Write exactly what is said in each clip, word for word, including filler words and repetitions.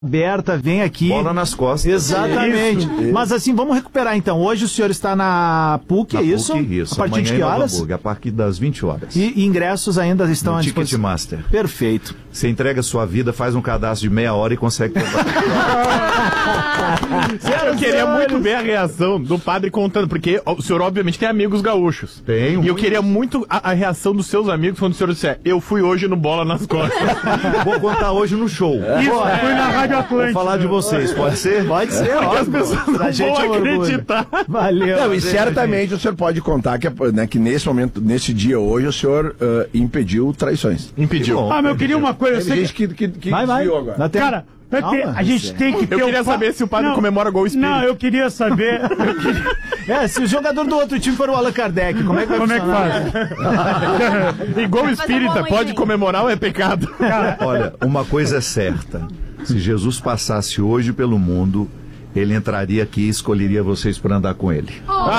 aberta, vem aqui. Bola nas costas. Exatamente. Isso, isso. Mas assim, vamos recuperar então. Hoje o senhor está na P U C, na é isso? P U C, isso. A partir Amanhã de que horas? Hamburgo, a partir das vinte horas. E, e ingressos ainda estão à disposição? Ticketmaster. Perfeito. Você entrega a sua vida, faz um cadastro de meia hora e consegue comprar. Eu queria muito ver a reação do padre contando, porque o senhor obviamente tem amigos gaúchos. Tem. E eu queria muito a, a reação dos seus amigos quando o senhor disser, eu fui hoje no Bola nas Costas. Vou contar hoje no show. Isso, Pô, é. Fui na Rádio Atlântica. Vou falar de vocês, pode ser? Pode ser, Porque óbvio. as pessoas não A gente vão acreditar. Valeu. Não, e certamente o senhor pode contar que, né, que nesse momento, nesse dia hoje, o senhor uh, impediu traições. Impediu. Bom, Ah, mas eu queria uma coisa. Eu Tem sei gente que, que, que Vai, vai. desviou agora. Nós temos- Cara, vai ter- Calma, a gente tem que ter. Eu queria o pa- saber se o padre Não, comemora gol espírito. Não, eu queria saber. Eu queria... É, se o jogador do outro time for o Allan Kardec, como é que vai Como é que funcionar? faz? Igual Vai fazer espírita, bom, hein, pode gente? comemorar ou é pecado? Olha, uma coisa é certa. Se Jesus passasse hoje pelo mundo, ele entraria aqui e escolheria vocês para andar com ele.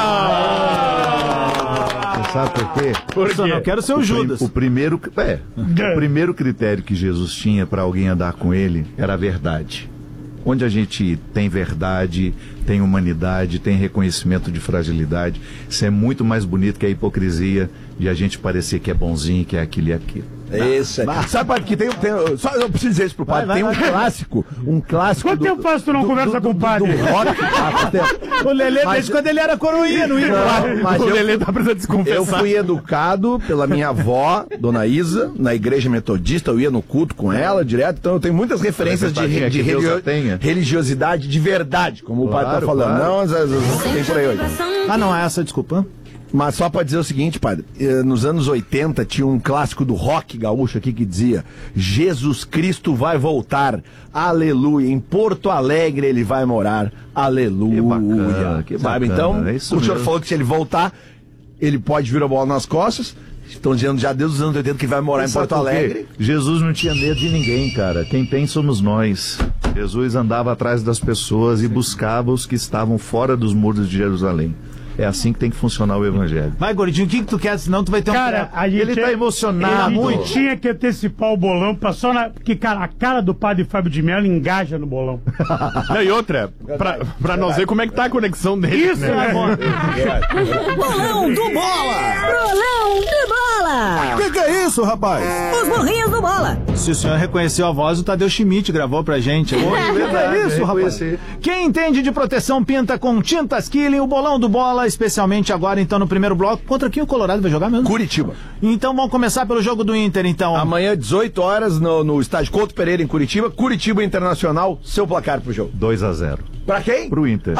Você sabe por quê? Por Só não quê? quero ser o O Judas. prim- O primeiro, é, o primeiro critério que Jesus tinha para alguém andar com ele era a verdade. Onde a gente tem verdade, tem humanidade, tem reconhecimento de fragilidade, isso é muito mais bonito que a hipocrisia de a gente parecer que é bonzinho, que é aquilo e aquilo. Isso aí. Sabe, padre, que tem, tem só eu preciso dizer isso pro padre, Vai, vai, tem um clássico, um clássico Quanto do, tempo faz que tu não do- conversa do- com o do- padre? do rock, ah, faz tempo. O Lelê, Mas- desde quando ele era coroinha, não ia Não, lá. mas o eu- Lelê tá precisando desconfessar. Eu fui educado pela minha avó, Dona Isa, na igreja metodista, eu ia no culto com ela direto, então eu tenho muitas referências de, Tadinha, de que Deus religio- a tenha. religiosidade de verdade, como o padre Claro, tá falando. claro. Não, às vezes tem por aí hoje. Ah, não, é essa, desculpa. Mas só pra dizer o seguinte, padre, eh, nos anos oitenta tinha um clássico do rock gaúcho aqui que dizia: Jesus Cristo vai voltar, aleluia, em Porto Alegre ele vai morar, aleluia. Que bacana, que Sabe? bacana, Então, é isso o senhor mesmo. falou que se ele voltar, ele pode vir a bola nas costas. Estão dizendo já desde os anos oitenta que ele vai morar em Sabe Porto por quê? Alegre. Jesus não tinha medo de ninguém, cara. Quem tem somos nós. Jesus andava atrás das pessoas e buscava os que estavam fora dos muros de Jerusalém. É assim que tem que funcionar o evangelho. Vai, gordinho, o que, que tu quer? Senão tu vai ter um... Cara, a gente, Ele tá emocionado. Ele Muito. tinha que antecipar o bolão pra só na. Porque, cara, a cara do padre Fábio de Mello engaja no bolão. Não, e outra, pra, pra nós ver como é que tá a conexão dele. Isso, né? é bom. Bolão do Bola! Bolão de bola! O que, que é isso, rapaz? Os morrinhos do bola! Se o senhor reconheceu a voz, o Tadeu Schmidt gravou pra gente. O é verdade, é isso, é rapaz? reconhecer. Quem entende de proteção pinta com tintas Killing, o bolão do bola, especialmente agora, então, no primeiro bloco. Contra quem o Colorado vai jogar mesmo? Curitiba. Então vamos começar pelo jogo do Inter, então. Amanhã, dezoito horas, no, no estádio Couto Pereira, em Curitiba. Curitiba Internacional, seu placar pro jogo. dois a zero. Pra quem? Pro Inter.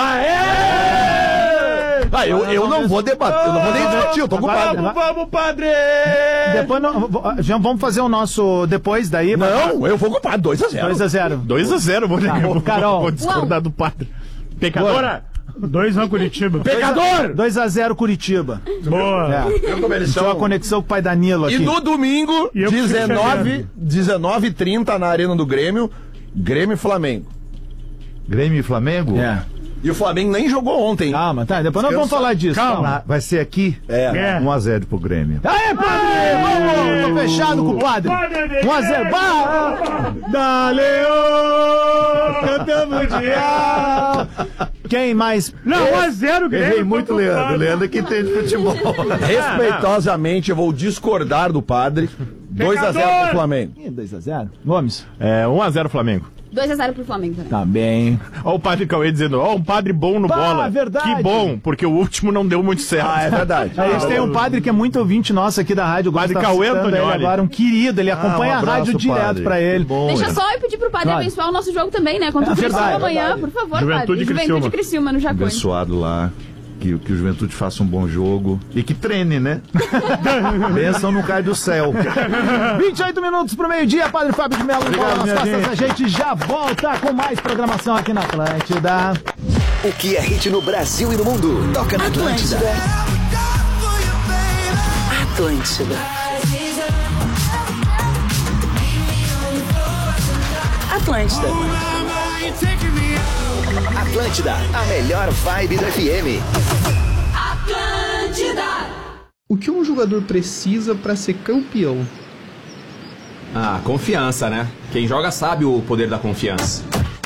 Aê! Ah, eu, eu não vou debater, eu não vou nem discutir, eu tô ocupado. Vamos, vamos, padre! Depois não- já vamos fazer o nosso depois daí. Não, eu vou ocupar, dois a zero. dois a zero. dois a zero, vou, Tá, vou, Carol. vou discordar do padre. Pecadora! Dois no Curitiba. Pecador! dois a zero Curitiba. Boa. É. Tinha uma conexão com o pai Danilo aqui. E no domingo, E eu que fico dezenove, dezenove e trinta na Arena do Grêmio, Grêmio e Flamengo. Grêmio e Flamengo? É. E o Flamengo nem jogou ontem. Calma, tá? Depois nós vamos falar disso. Calma. Ah, vai ser aqui? É. É. um a zero pro Grêmio. Aê, padre! Vamos! Tô fechado com o padre. um a zero. Daleô! Canta mundial! Quem mais? Não, um a zero, Grêmio. Errei muito, Leandro. Leandro que entende futebol. Respeitosamente, eu vou discordar do padre. dois a zero pro Flamengo. dois a zero. Gomes? É, um a zero Flamengo. dois a zero pro Flamengo também. Tá bem. Ó o padre Cauê dizendo, ó, um padre bom no Pá, bola. verdade. Que bom, porque o último não deu muito certo. Ah, é verdade. A gente tem um padre que é muito ouvinte nosso aqui da rádio. Padre Gosta de Cauê citando ele Antonioli. agora, um querido. Ele acompanha um a abraço, rádio direto padre. pra ele. Que bom. Deixa só eu pedir pro padre Vai. abençoar o nosso jogo também, né? Contra É o Criciúma verdade, amanhã, por favor, Juventude padre. e Criciúma. Juventude e Criciúma no Jacone. Abençoado lá. Que, que o Juventude faça um bom jogo. E que treine, né? Bênção não cai do céu. vinte e oito minutos pro meio-dia, Padre Fábio de Mello. Bola nas minha costas. gente. A gente já volta com mais programação aqui na Atlântida. O que é hit no Brasil e no mundo? Toca na Atlântida. Atlântida. Atlântida. Atlântida, a melhor vibe do F M. Atlântida! O que um jogador precisa para ser campeão? Ah, confiança, né? Quem joga sabe o poder da confiança.